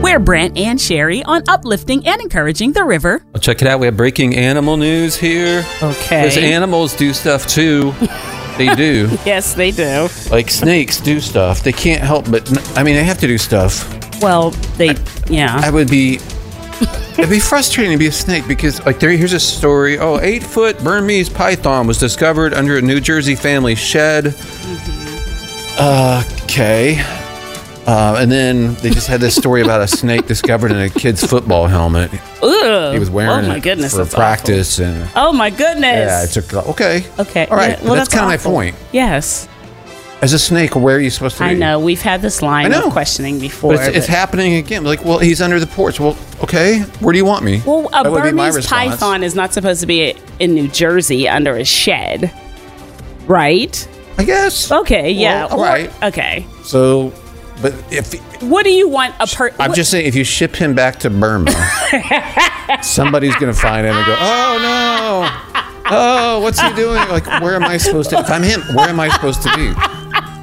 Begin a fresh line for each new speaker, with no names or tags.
We're Brent and Sherry on uplifting and encouraging the river.
Well, check it out. We have breaking animal news here.
Okay.
Because animals do stuff too. They do.
Yes, they do.
Like snakes do stuff. They can't help but, they have to do stuff.
Well, it'd
be frustrating to be a snake because, here's a story. 8-foot Burmese python was discovered under a New Jersey family shed. Mm-hmm. Okay. And then they just had this story about a snake discovered in a kid's football helmet.
Ugh.
He was wearing it for practice.
And oh, my goodness.
Yeah, it took, okay.
Okay.
All right.
Yeah,
that's kind of my point.
Yes.
As a snake, where are you supposed to be?
I know. We've had this line of questioning before.
But it's happening again. He's under the porch. Well, okay. Where do you want me?
Well, a Burmese python is not supposed to be in New Jersey under a shed. Right?
I guess.
Okay, yeah.
All right.
Okay.
So... But
what do you want
I'm just saying, if you ship him back to Burma, somebody's going to find him and go, oh, no. Oh, what's he doing? Where am I supposed to... If I'm him, where am I supposed to be?